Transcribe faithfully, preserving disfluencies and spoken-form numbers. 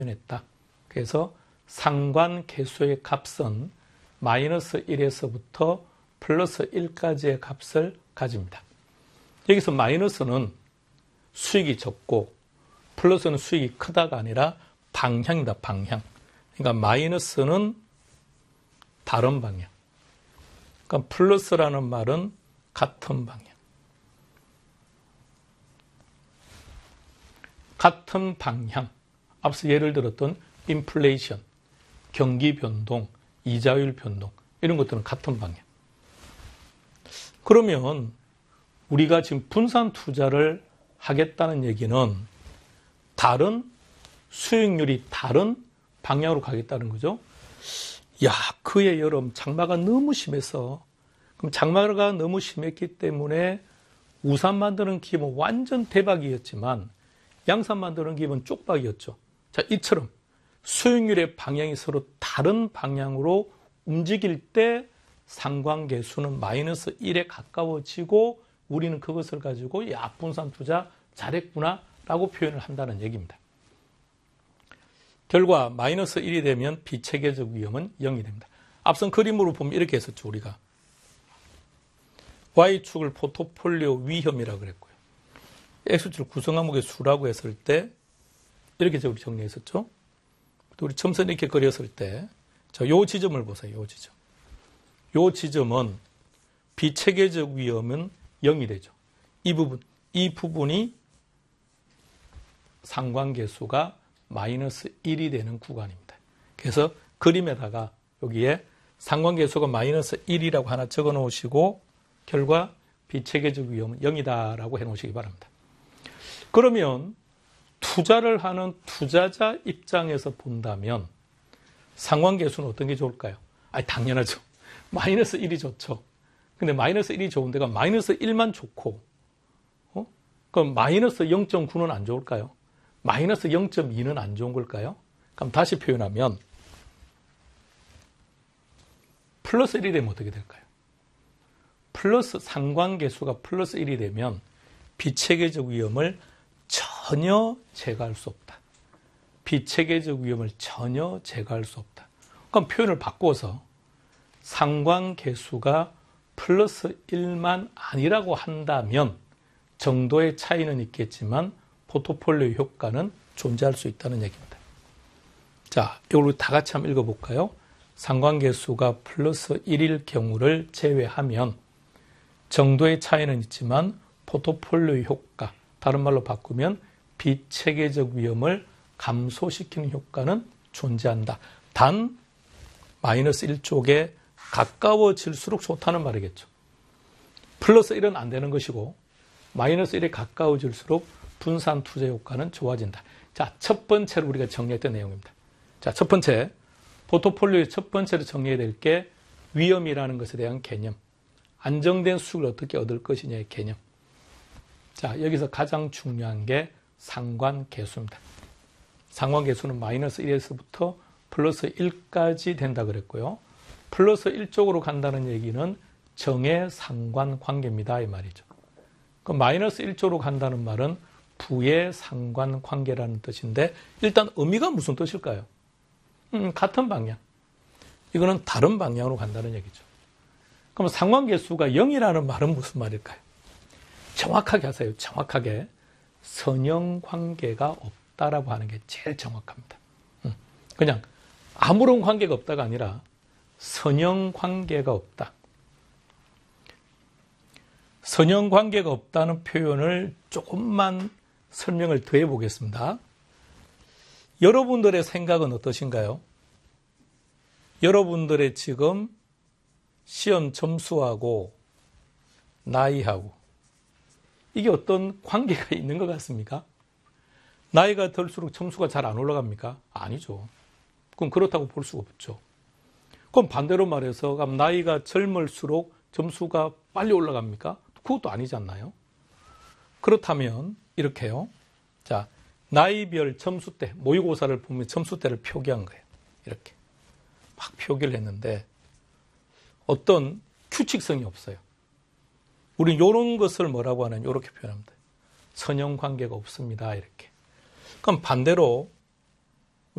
표현했다. 그래서 상관계수의 값은 마이너스 일에서부터 플러스 일까지의 값을 가집니다. 여기서 마이너스는 수익이 적고 플러스는 수익이 크다가 아니라 방향이다, 방향. 그러니까 마이너스는 다른 방향. 그러니까 플러스라는 말은 같은 방향. 같은 방향. 앞서 예를 들었던 인플레이션, 경기 변동, 이자율 변동 이런 것들은 같은 방향. 그러면 우리가 지금 분산 투자를 하겠다는 얘기는 다른 수익률이 다른 방향으로 가겠다는 거죠. 야, 그의 여름 장마가 너무 심해서 그럼 장마가 너무 심했기 때문에 우산 만드는 기업은 완전 대박이었지만 양산 만드는 기업은 쪽박이었죠. 자, 이처럼 수익률의 방향이 서로 다른 방향으로 움직일 때 상관계수는 마이너스 일에 가까워지고 우리는 그것을 가지고 야, 분산 투자 잘했구나 라고 표현을 한다는 얘기입니다. 결과 마이너스 일이 되면 비체계적 위험은 영이 됩니다. 앞선 그림으로 보면 이렇게 했었죠. 우리가 Y축을 포트폴리오 위험이라고 그랬고요. X축을 구성항목의 수라고 했을 때 이렇게 정리했었죠. 또 우리 점선 이렇게 그렸을 때 자, 요 지점을 보세요. 요 지점. 요 지점은 비체계적 위험은 영이 되죠. 이 부분, 이 부분이 상관계수가 마이너스 일이 되는 구간입니다. 그래서 그림에다가 여기에 상관계수가 마이너스 일이라고 하나 적어 놓으시고 결과 비체계적 위험은 영이다라고 해 놓으시기 바랍니다. 그러면 투자를 하는 투자자 입장에서 본다면 상관계수는 어떤 게 좋을까요? 아니, 당연하죠. 마이너스 일이 좋죠. 근데 마이너스 일이 좋은 데가 마이너스 일만 좋고, 어? 그럼 마이너스 영 점 구는 안 좋을까요? 마이너스 영 점 이는 안 좋은 걸까요? 그럼 다시 표현하면 플러스 일이 되면 어떻게 될까요? 플러스 상관계수가 플러스 일이 되면 비체계적 위험을 전혀 제거할 수 없다. 비체계적 위험을 전혀 제거할 수 없다. 그럼 표현을 바꿔서 상관계수가 플러스 일만 아니라고 한다면 정도의 차이는 있겠지만 포트폴리오 효과는 존재할 수 있다는 얘기입니다. 자, 이걸 다 같이 한번 읽어볼까요? 상관계수가 플러스 일일 경우를 제외하면 정도의 차이는 있지만 포트폴리오 효과, 다른 말로 바꾸면 비체계적 위험을 감소시키는 효과는 존재한다. 단 마이너스 일 쪽에 가까워질수록 좋다는 말이겠죠. 플러스 일은 안 되는 것이고 마이너스 일에 가까워질수록 분산 투자 효과는 좋아진다. 자, 첫 번째로 우리가 정리했던 내용입니다. 자, 첫 번째, 포트폴리오의 첫 번째로 정리해야 될 게 위험이라는 것에 대한 개념. 안정된 수익을 어떻게 얻을 것이냐의 개념. 자, 여기서 가장 중요한 게 상관계수입니다. 상관계수는 마이너스 일에서부터 플러스 일까지 된다 그랬고요. 플러스 일 쪽으로 간다는 얘기는 정의 상관관계입니다. 이 말이죠. 그 마이너스 일 쪽으로 간다는 말은 부의 상관관계라는 뜻인데 일단 의미가 무슨 뜻일까요? 음, 같은 방향. 이거는 다른 방향으로 간다는 얘기죠. 그럼 상관계수가 영이라는 말은 무슨 말일까요? 정확하게 하세요. 정확하게. 선형관계가 없다라고 하는 게 제일 정확합니다. 음, 그냥 아무런 관계가 없다가 아니라 선형관계가 없다. 선형관계가 없다는 표현을 조금만 설명을 더 해보겠습니다. 여러분들의 생각은 어떠신가요? 여러분들의 지금 시험 점수하고 나이하고 이게 어떤 관계가 있는 것 같습니까? 나이가 들수록 점수가 잘 안 올라갑니까? 아니죠. 그럼 그렇다고 볼 수가 없죠. 그럼 반대로 말해서 그럼 나이가 젊을수록 점수가 빨리 올라갑니까? 그것도 아니지 않나요? 그렇다면 이렇게요. 자, 나이별 점수대, 모의고사를 보면 점수대를 표기한 거예요. 이렇게 막 표기를 했는데 어떤 규칙성이 없어요. 우리 이런 것을 뭐라고 하느냐 이렇게 표현합니다. 선형관계가 없습니다. 이렇게. 그럼 반대로